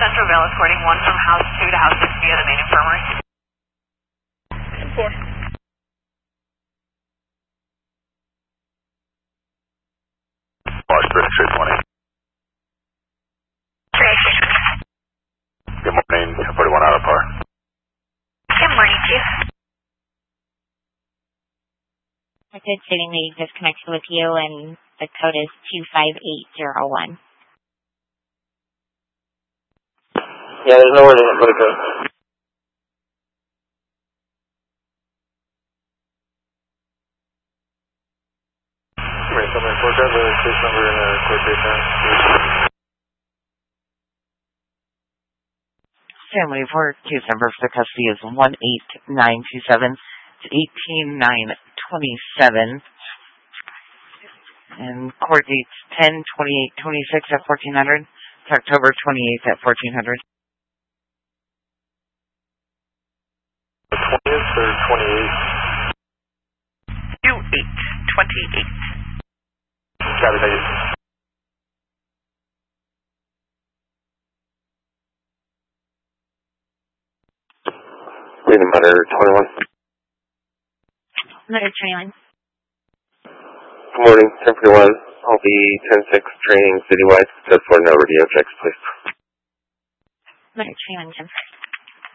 Central Vale escorting 1 from house 2 to house 6 via the main infirmary. 4. Watch 3620. Good morning, 41 out of par. Good morning, Chief. It's stating that you disconnected with you, and the code is 25801. Yeah, there's no word in it for the code. Right, so my report got the case number and the court date time. Family report, case number for the custody is 18927 to 18927. And court dates 10/28/26 at 1400 to October 28th at 1400. The 20th or 28th? 2828. Got it, thank you. Reading matter 21. Letter 21. Good morning, 1041. I'll be 10-6 training citywide. Just for no radio checks, please. Letter 21, 10.